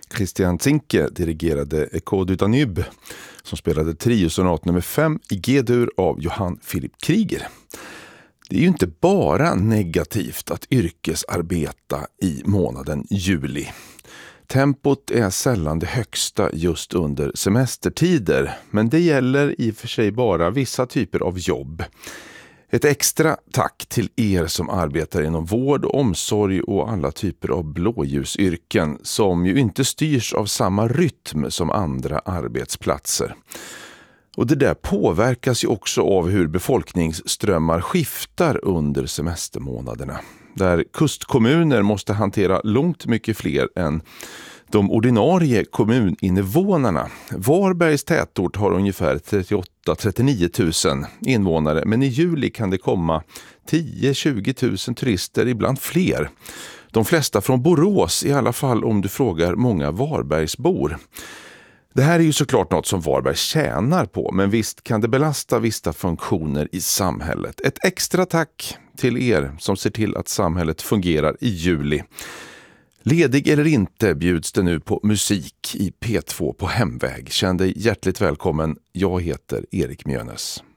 Christian Zinke dirigerade Echo du Danube som spelade triosonat nummer 5 i G-dur av Johann Philipp Krieger. Det är ju inte bara negativt att yrkesarbeta i månaden juli. Tempot är sällan det högsta just under semestertider, men det gäller i och för sig bara vissa typer av jobb. Ett extra tack till er som arbetar inom vård, omsorg och alla typer av blåljusyrken som ju inte styrs av samma rytm som andra arbetsplatser. Och det där påverkas ju också av hur befolkningsströmmar skiftar under semestermånaderna. Där kustkommuner måste hantera långt mycket fler än de ordinarie kommuninvånarna. Varbergs tätort har ungefär 38-39 000 invånare, men i juli kan det komma 10-20 000 turister, ibland fler. De flesta från Borås, i alla fall om du frågar många Varbergsbor. Det här är ju såklart något som Varberg tjänar på, men visst kan det belasta vissa funktioner i samhället. Ett extra tack till er som ser till att samhället fungerar i juli. Ledig eller inte bjuds det nu på musik i P2 på hemväg. Känn dig hjärtligt välkommen. Jag heter Erik Mjönes.